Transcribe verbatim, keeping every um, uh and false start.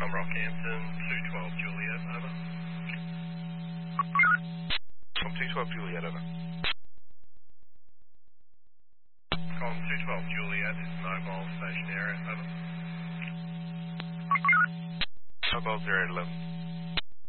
Tom Rockhampton, two twelve Juliet, over. From two twelve Juliet, over. Com two twelve Juliet is mobile station area, over. Mobile zero eleven.